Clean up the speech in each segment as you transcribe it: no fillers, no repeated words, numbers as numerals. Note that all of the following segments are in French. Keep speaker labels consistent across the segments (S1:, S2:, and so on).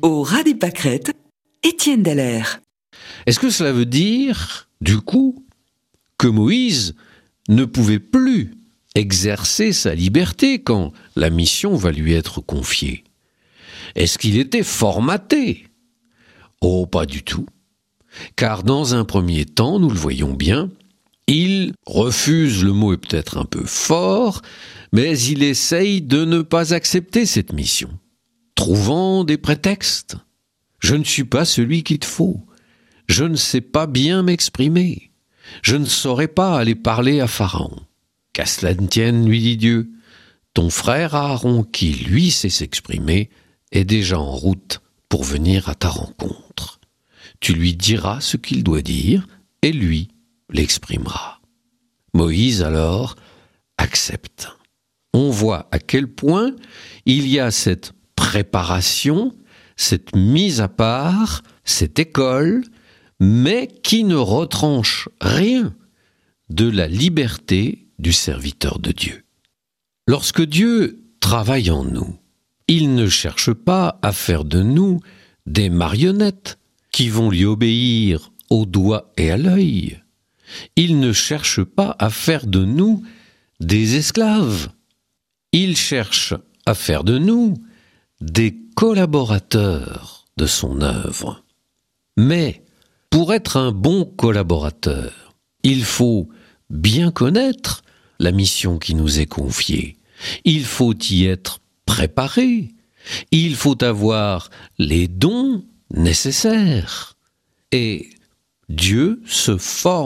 S1: Au ras des pâquerettes, Étienne Dallaire.
S2: Est-ce que cela veut dire, du coup, que Moïse ne pouvait plus exercer sa liberté quand la mission va lui être confiée? Est-ce qu'il était formaté? Oh, pas du tout. Car dans un premier temps, nous le voyons bien, il refuse, le mot est peut-être un peu fort, mais il essaye de ne pas accepter cette mission, trouvant des prétextes. Je ne suis pas celui qu'il te faut. Je ne sais pas bien m'exprimer. Je ne saurais pas aller parler à Pharaon. Qu'à cela ne tienne, lui dit Dieu, ton frère Aaron, qui lui sait s'exprimer, est déjà en route pour venir à ta rencontre. Tu lui diras ce qu'il doit dire, et lui l'exprimera. Moïse alors accepte. On voit à quel point il y a cette préparation, cette mise à part, cette école, mais qui ne retranche rien de la liberté du serviteur de Dieu. Lorsque Dieu travaille en nous, il ne cherche pas à faire de nous des marionnettes qui vont lui obéir au doigt et à l'œil. Il ne cherche pas à faire de nous des esclaves. Il cherche à faire de nous des collaborateurs de son œuvre. Mais pour être un bon collaborateur, il faut bien connaître la mission qui nous est confiée. Il faut y être préparé. Il faut avoir les dons nécessaires. Et Dieu se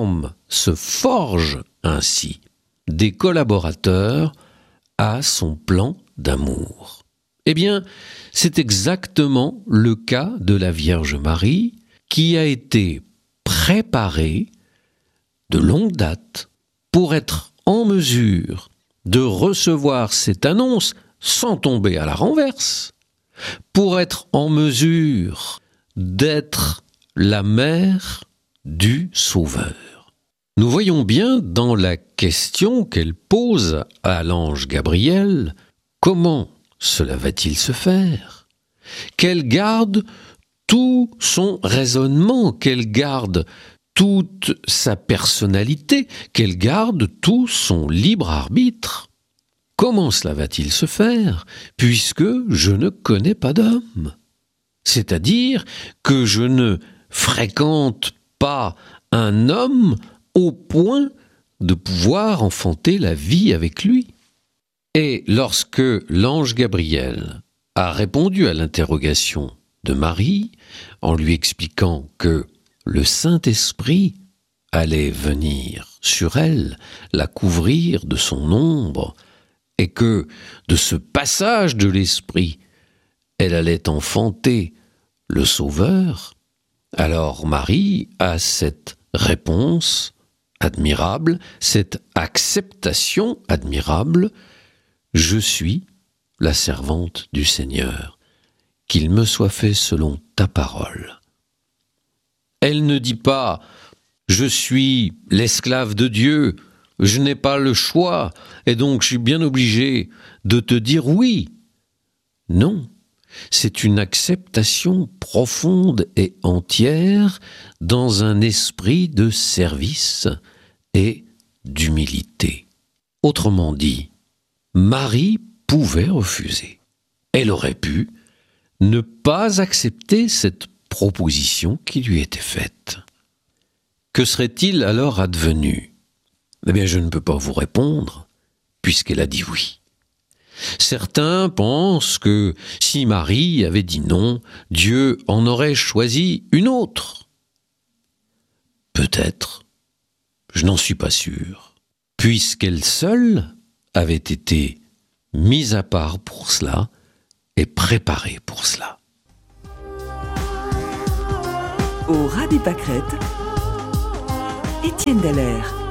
S2: forge ainsi des collaborateurs à son plan d'amour. Eh bien, c'est exactement le cas de la Vierge Marie qui a été préparée de longue date pour être en mesure de recevoir cette annonce sans tomber à la renverse, pour être en mesure d'être la mère du Sauveur. Nous voyons bien dans la question qu'elle pose à l'ange Gabriel, comment cela va-t-il se faire? Qu'elle garde tout son raisonnement, qu'elle garde toute sa personnalité, qu'elle garde tout son libre arbitre. Comment cela va-t-il se faire, puisque je ne connais pas d'homme? C'est-à-dire que je ne fréquente pas un homme au point de pouvoir enfanter la vie avec lui. Et lorsque l'ange Gabriel a répondu à l'interrogation de Marie, en lui expliquant que le Saint-Esprit allait venir sur elle, la couvrir de son ombre, et que de ce passage de l'Esprit, elle allait enfanter le Sauveur, alors Marie a cette réponse admirable, cette acceptation admirable, je suis la servante du Seigneur, qu'il me soit fait selon ta parole. Elle ne dit pas « je suis l'esclave de Dieu, je n'ai pas le choix, et donc je suis bien obligé de te dire oui ». Non, c'est une acceptation profonde et entière dans un esprit de service et d'humilité. Autrement dit, Marie pouvait refuser. Elle aurait pu ne pas accepter cette proposition qui lui était faite. Que serait-il alors advenu? Eh bien, je ne peux pas vous répondre, puisqu'elle a dit oui. Certains pensent que si Marie avait dit non, Dieu en aurait choisi une autre. Peut-être, je n'en suis pas sûr, puisqu'elle seule avait été mise à part pour cela et préparée pour cela.
S1: Au ras des pâquerettes, Étienne Dallaire.